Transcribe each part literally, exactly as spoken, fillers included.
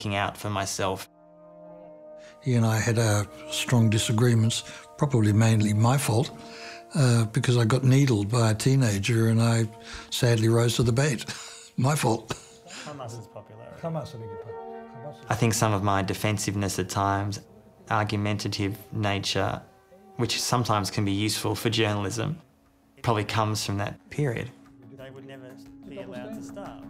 looking out for myself. He and I had our strong disagreements, probably mainly my fault, uh, because I got needled by a teenager and I sadly rose to the bait. My fault. Hamas's popularity. Hamas, I beg your pardon. Hamas. I think some of my defensiveness at times, argumentative nature, which sometimes can be useful for journalism, probably comes from that period. They would never be allowed to starve.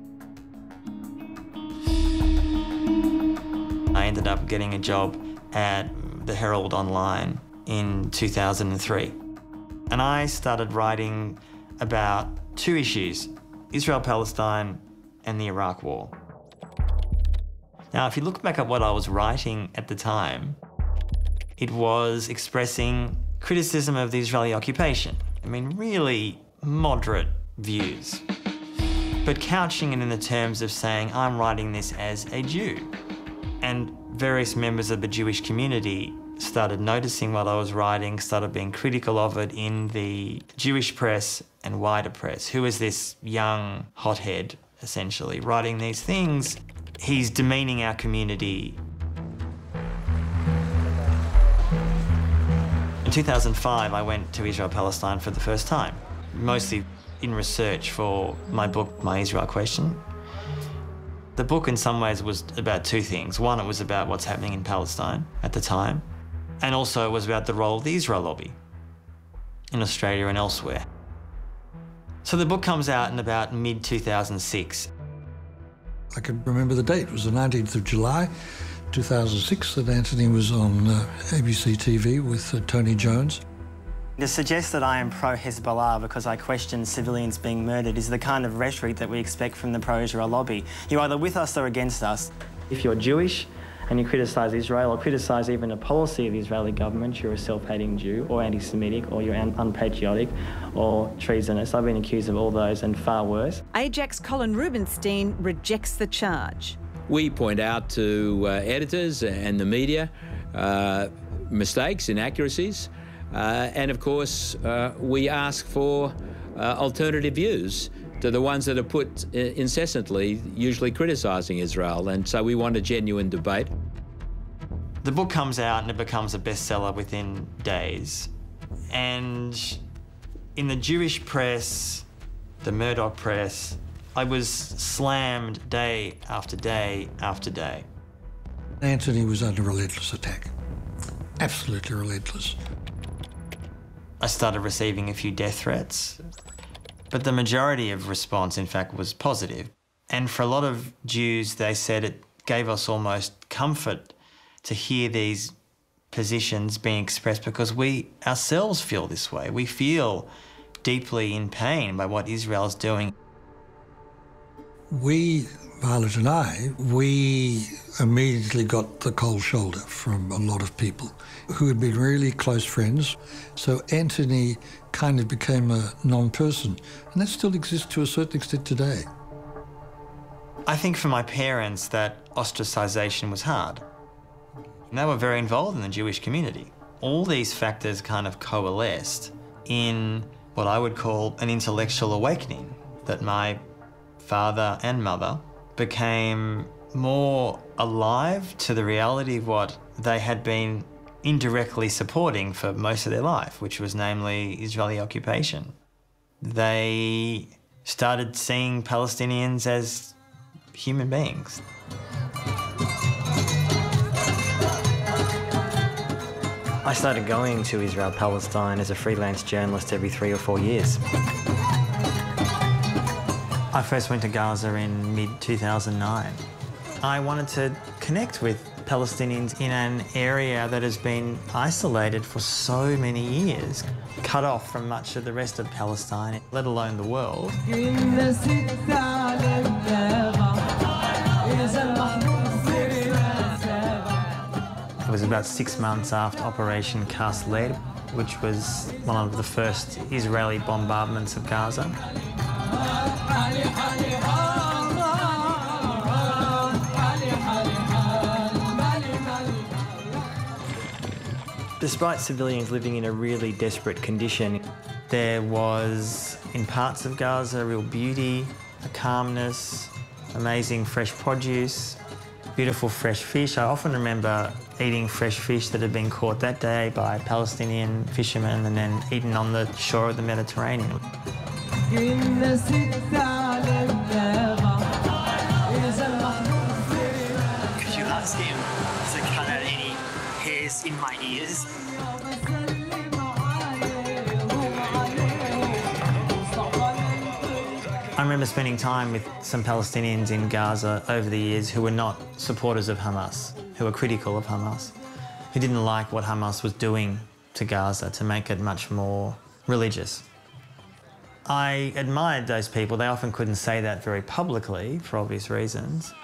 I ended up getting a job at the Herald Online in two thousand three. And I started writing about two issues, Israel-Palestine and the Iraq War. Now, if you look back at what I was writing at the time, it was expressing criticism of the Israeli occupation. I mean, really moderate views, but couching it in the terms of saying, I'm writing this as a Jew. And various members of the Jewish community started noticing what I was writing, started being critical of it in the Jewish press and wider press. Who is this young hothead, essentially, writing these things? He's demeaning our community. In two thousand five, I went to Israel-Palestine for the first time, mostly in research for my book, My Israel Question. The book, in some ways, was about two things. One, it was about what's happening in Palestine at the time, and also it was about the role of the Israel lobby in Australia and elsewhere. So the book comes out in about mid two thousand six. I can remember the date. It was the nineteenth of July, two thousand six, that Anthony was on uh, A B C T V with uh, Tony Jones. To suggest that I am pro-Hezbollah because I question civilians being murdered is the kind of rhetoric that we expect from the pro-Israel lobby. You're either with us or against us. If you're Jewish and you criticise Israel or criticise even a policy of the Israeli government, you're a self-hating Jew or anti-Semitic or you're un unpatriotic or treasonous. I've been accused of all those and far worse. Ajax Colin Rubinstein rejects the charge. We point out to uh, editors and the media uh, mistakes, inaccuracies, uh, and of course uh, we ask for uh, alternative views to the ones that are put uh, incessantly, usually criticising Israel, and so we want a genuine debate. The book comes out and it becomes a bestseller within days. And in the Jewish press, the Murdoch press, I was slammed day after day after day. Anthony was under relentless attack. Absolutely relentless. I started receiving a few death threats, but the majority of response, in fact, was positive. And for a lot of Jews, they said it gave us almost comfort to hear these positions being expressed because we ourselves feel this way. We feel deeply in pain by what Israel's doing. We, Violet and I, we immediately got the cold shoulder from a lot of people who had been really close friends. So Anthony kind of became a non-person, and that still exists to a certain extent today. I think for my parents that ostracisation was hard. And they were very involved in the Jewish community. All these factors kind of coalesced in what I would call an intellectual awakening, that my father and mother became more alive to the reality of what they had been indirectly supporting for most of their life, which was namely Israeli occupation. They started seeing Palestinians as human beings. I started going to Israel-Palestine as a freelance journalist every three or four years. I first went to Gaza in mid two thousand nine. I wanted to connect with Palestinians in an area that has been isolated for so many years, cut off from much of the rest of Palestine, let alone the world. It was about six months after Operation Cast Lead, which was one of the first Israeli bombardments of Gaza. Despite civilians living in a really desperate condition, there was, in parts of Gaza, real beauty, a calmness, amazing fresh produce. beautiful fresh fish. I often remember eating fresh fish that had been caught that day by Palestinian fishermen and then eaten on the shore of the Mediterranean. Could you ask him to cut out any hairs in my ears? I remember spending time with some Palestinians in Gaza over the years who were not supporters of Hamas, who were critical of Hamas, who didn't like what Hamas was doing to Gaza to make it much more religious. I admired those people. They often couldn't say that very publicly for obvious reasons.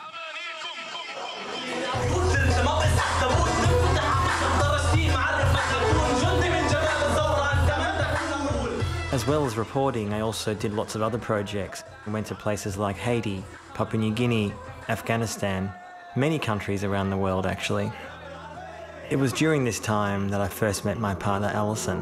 As well as reporting, I also did lots of other projects. I went to places like Haiti, Papua New Guinea, Afghanistan, many countries around the world actually. It was during this time that I first met my partner Alison.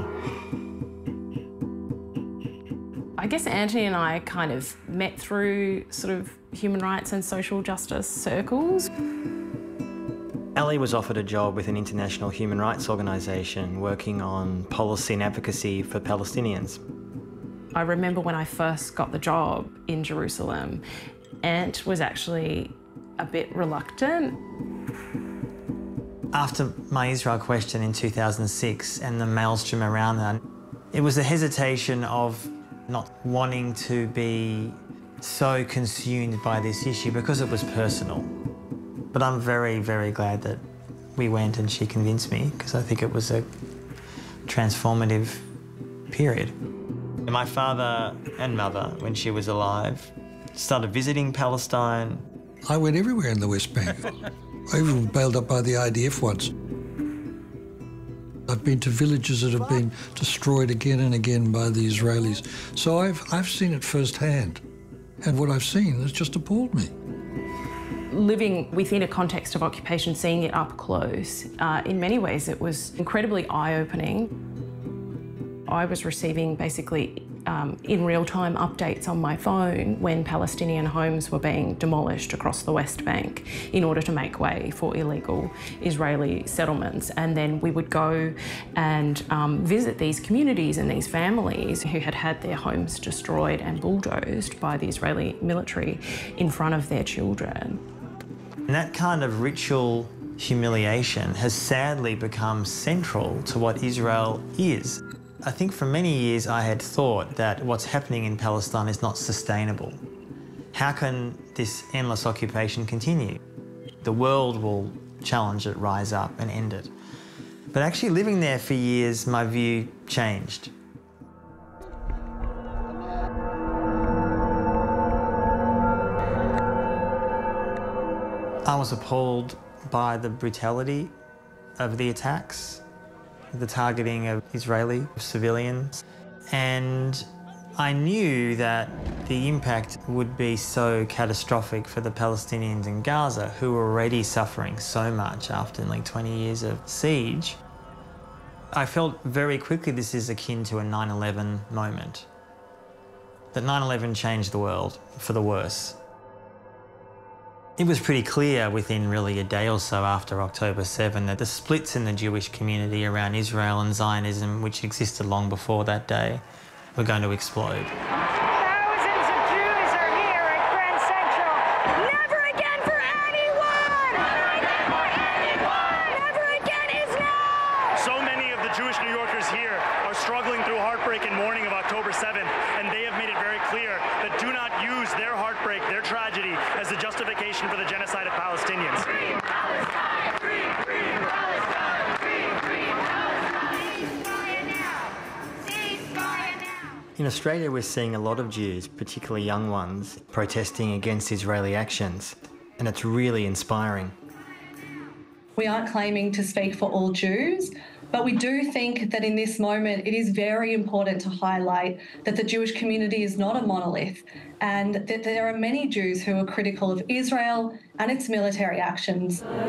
I guess Anthony and I kind of met through sort of human rights and social justice circles. Ali was offered a job with an international human rights organisation working on policy and advocacy for Palestinians. I remember when I first got the job in Jerusalem, Ant was actually a bit reluctant. After my Israel question in two thousand six and the maelstrom around that, it was a hesitation of not wanting to be so consumed by this issue because it was personal. But I'm very, very glad that we went and she convinced me because I think it was a transformative period. My father and mother, when she was alive, started visiting Palestine. I went everywhere in the West Bank. I even was bailed up by the I D F once. I've been to villages that have been destroyed again and again by the Israelis. So I've, I've seen it firsthand. And what I've seen has just appalled me. Living within a context of occupation, seeing it up close, uh, in many ways it was incredibly eye-opening. I was receiving basically um, in real-time updates on my phone when Palestinian homes were being demolished across the West Bank in order to make way for illegal Israeli settlements. And then we would go and um, visit these communities and these families who had had their homes destroyed and bulldozed by the Israeli military in front of their children. And that kind of ritual humiliation has sadly become central to what Israel is. I think for many years I had thought that what's happening in Palestine is not sustainable. How can this endless occupation continue? The world will challenge it, rise up and end it. But actually living there for years, my view changed. I was appalled by the brutality of the attacks, the targeting of Israeli civilians, and I knew that the impact would be so catastrophic for the Palestinians in Gaza, who were already suffering so much after like twenty years of siege. I felt very quickly this is akin to a nine eleven moment, that nine eleven changed the world for the worse. It was pretty clear within really a day or so after October seventh that the splits in the Jewish community around Israel and Zionism, which existed long before that day, were going to explode. Thousands of Jews are here at Grand Central. Never again for anyone! Never again for anyone! Never again is now! So many of the Jewish New Yorkers here are struggling through heartbreak and mourning of October seventh, and they have made it very clear that do not use their heartbreak, their tragedy, as the justification for the genocide of Palestinians. Free Palestine! Free, free Palestine! Free, free Palestine! Ceasefire now! Ceasefire now! In Australia, we're seeing a lot of Jews, particularly young ones, protesting against Israeli actions, and it's really inspiring. We aren't claiming to speak for all Jews, but we do think that in this moment it is very important to highlight that the Jewish community is not a monolith and that there are many Jews who are critical of Israel and its military actions.